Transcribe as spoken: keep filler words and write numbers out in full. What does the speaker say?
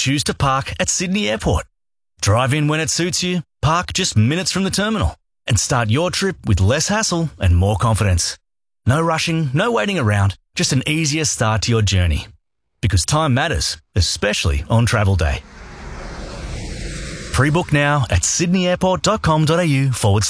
choose to park at Sydney Airport. Drive in when it suits you, park just minutes from the terminal, and start your trip with less hassle and more confidence. No rushing, no waiting around, just an easier start to your journey. Because time matters, especially on travel day. Pre-book now at sydneyairport.com.au forward slash